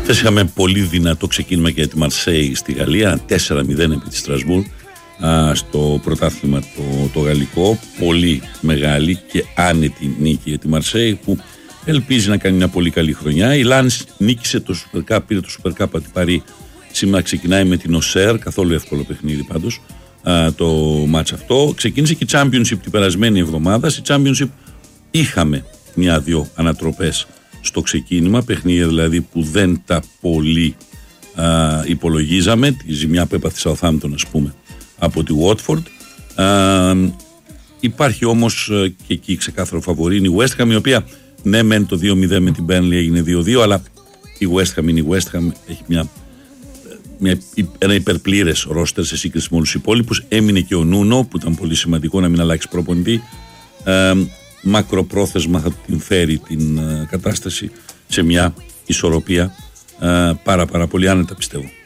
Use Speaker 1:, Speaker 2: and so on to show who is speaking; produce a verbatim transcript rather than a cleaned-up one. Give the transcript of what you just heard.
Speaker 1: Χθες είχαμε πολύ δυνατό ξεκίνημα για τη Μαρσέη στη Γαλλία, τέσσερα μηδέν επί της Στρασβούρ στο πρωτάθλημα το, το γαλλικό. Πολύ μεγάλη και άνετη νίκη για τη Μαρσέη που ελπίζει να κάνει μια πολύ καλή χρονιά. Η Λάνς νίκησε το Super Cup, πήρε το Super Cup από Παρί. Σήμερα ξεκινάει με την Οσέρ, καθόλου εύκολο παιχνίδι πάντως α, το μάτς αυτό. Ξεκίνησε και η Championship την περασμένη εβδομάδα. Στη Championship είχαμε μια-δυο ανατροπές στο ξεκίνημα, παιχνίδια δηλαδή που δεν τα πολύ α, υπολογίζαμε. Τη ζημιά που έπαθε η Southampton, ας πούμε, από τη Watford. Α, υπάρχει όμως και εκεί ξεκάθαρο φαβορί είναι η West Ham, η οποία ναι μεν το δύο μηδέν με την Burnley έγινε δύο δύο, αλλά η West Ham είναι η West Ham, έχει μια, μια, ένα υπερπλήρες ρόστερ σε σύγκριση με όλους τους υπόλοιπους. Έμεινε και ο Νούνο που ήταν πολύ σημαντικό να μην αλλάξει προπονητή. Α, μακροπρόθεσμα θα την φέρει την α, κατάσταση σε μια ισορροπία α, πάρα πάρα πολύ άνετα, πιστεύω.